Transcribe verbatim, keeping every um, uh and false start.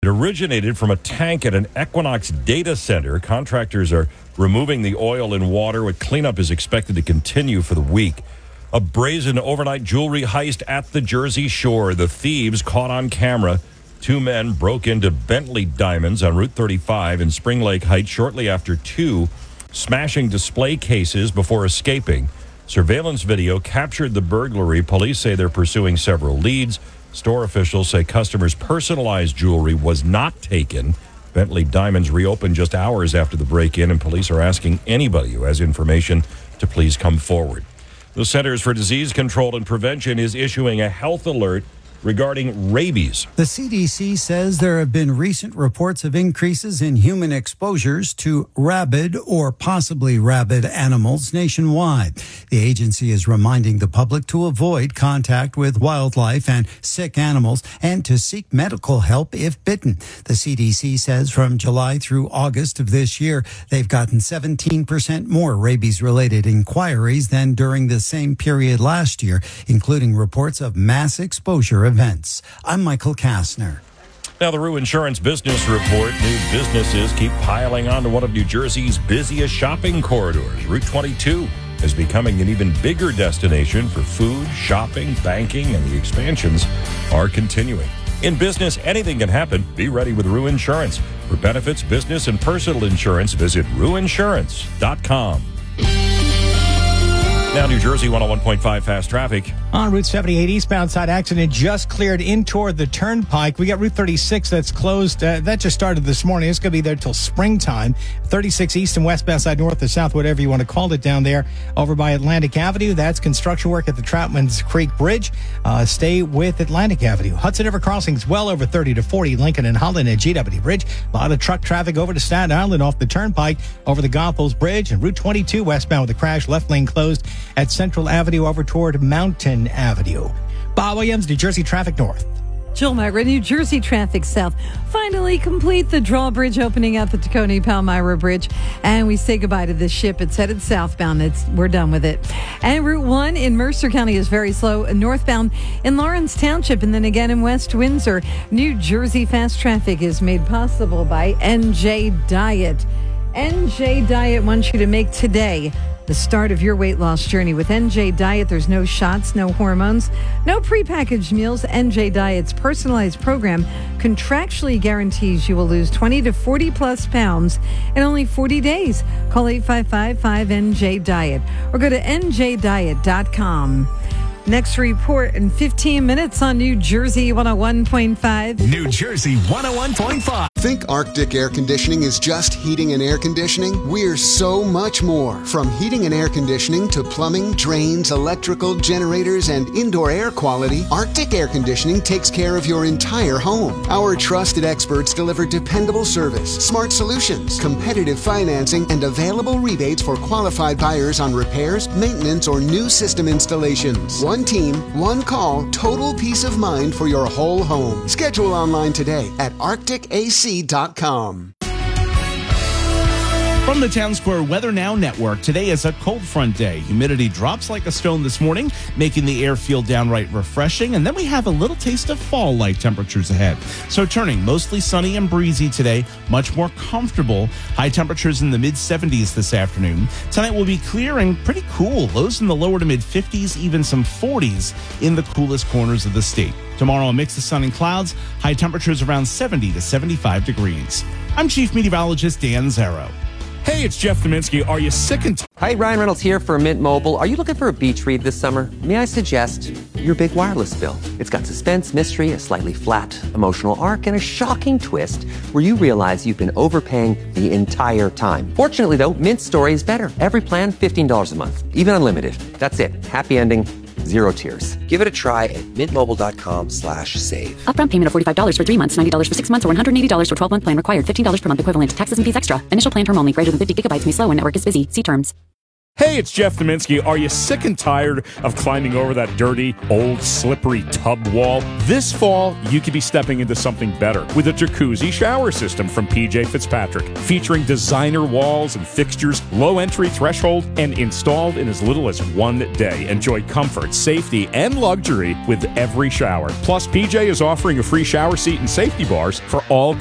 originated from a tank at an Equinox data center. Contractors are removing the oil and water. What cleanup is expected to continue for the week. A brazen overnight jewelry heist at the Jersey Shore. The thieves caught on camera. Two men broke into Bentley Diamonds on Route thirty-five in Spring Lake Heights shortly after two, smashing display cases before escaping. Surveillance video captured the burglary. Police say they're pursuing several leads. Store officials say customers' personalized jewelry was not taken. Bentley Diamonds reopened just hours after the break-in, and police are asking anybody who has information to please come forward. The Centers for Disease Control and Prevention is issuing a health alert regarding rabies. The C D C says there have been recent reports of increases in human exposures to rabid or possibly rabid animals nationwide. The agency is reminding the public to avoid contact with wildlife and sick animals and to seek medical help if bitten. The C D C says from July through August of this year, they've gotten seventeen percent more rabies-related inquiries than during the same period last year, including reports of mass exposure events. I'm Michael Kastner. Now, the Rue Insurance Business Report. New businesses keep piling onto one of New Jersey's busiest shopping corridors. Route twenty-two is becoming an even bigger destination for food, shopping, banking, and the expansions are continuing. In business, anything can happen. Be ready with Rue Insurance. For benefits, business, and personal insurance, visit rue insurance dot com. Now, New Jersey one oh one point five fast traffic. On Route seventy-eight eastbound side, accident just cleared in toward the turnpike. We got Route thirty-six that's closed. Uh, that just started this morning. It's going to be there till springtime. thirty-six east and westbound side, north or south, whatever you want to call it down there over by Atlantic Avenue. That's construction work at the Troutman's Creek Bridge. Uh, stay with Atlantic Avenue. Hudson River Crossings well over thirty to forty. Lincoln and Holland at G W Bridge. A lot of truck traffic over to Staten Island off the turnpike over the Goethals Bridge. And Route twenty-two westbound with a crash, left lane closed at Central Avenue over toward Mountain Avenue. Bob Williams, New Jersey Traffic North. Jill Myra, New Jersey Traffic South. Finally complete the drawbridge opening at the Tacony Palmyra Bridge. And we say goodbye to this ship. It's headed southbound. It's, we're done with it. And Route one in Mercer County is very slow. Northbound in Lawrence Township and then again in West Windsor. New Jersey fast traffic is made possible by N J Diet. N J Diet wants you to make today the start of your weight loss journey. With N J Diet, there's no shots, no hormones, no prepackaged meals. N J Diet's personalized program contractually guarantees you will lose twenty to forty plus pounds in only forty days. Call eight five five, five N J Diet or go to N J diet dot com. Next report in fifteen minutes on New Jersey one oh one point five. New Jersey one oh one point five. Think Arctic Air Conditioning is just heating and air conditioning? We're so much more. From heating and air conditioning to plumbing, drains, electrical, generators, and indoor air quality, Arctic Air Conditioning takes care of your entire home. Our trusted experts deliver dependable service, smart solutions, competitive financing, and available rebates for qualified buyers on repairs, maintenance, or new system installations. One team, one call, total peace of mind for your whole home. Schedule online today at arctic a c dot com. From the Town Square Weather Now Network, today is a cold front day. Humidity drops like a stone this morning, making the air feel downright refreshing. And then we have a little taste of fall-like temperatures ahead. So turning mostly sunny and breezy today, much more comfortable. High temperatures in the mid seventies this afternoon. Tonight will be clear and pretty cool. Lows in the lower to mid fifties, even some forties in the coolest corners of the state. Tomorrow, a mix of sun and clouds. High temperatures around seventy to seventy-five degrees. I'm Chief Meteorologist Dan Zarrow. Hey, it's Jeff Dominski. Are you sick and... T- Hi, Ryan Reynolds here for Mint Mobile. Are you looking for a beach read this summer? May I suggest your big wireless bill? It's got suspense, mystery, a slightly flat emotional arc, and a shocking twist where you realize you've been overpaying the entire time. Fortunately, though, Mint's story is better. Every plan, fifteen dollars a month, even unlimited. That's it. Happy ending. Zero tears. Give it a try at mintmobile.com slash save. Upfront payment of forty-five dollars for three months, ninety dollars for six months, or one hundred eighty dollars for twelve-month plan required. fifteen dollars per month equivalent. Taxes and fees extra. Initial plan term only. Greater than fifty gigabytes may slow when network is busy. See terms. Hey, it's Jeff Dominski. Are you sick and tired of climbing over that dirty, old, slippery tub wall? This fall, you could be stepping into something better with a jacuzzi shower system from P J Fitzpatrick, featuring designer walls and fixtures, low entry threshold, and installed in as little as one day. Enjoy comfort, safety, and luxury with every shower. Plus, P J is offering a free shower seat and safety bars for all